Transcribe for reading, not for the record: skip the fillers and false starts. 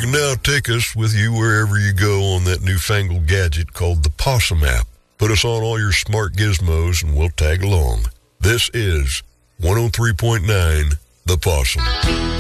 can now take us with you wherever you go on that newfangled gadget called the Possum app. Put us on all your smart gizmos and we'll tag along. This is 103.9 The Possum.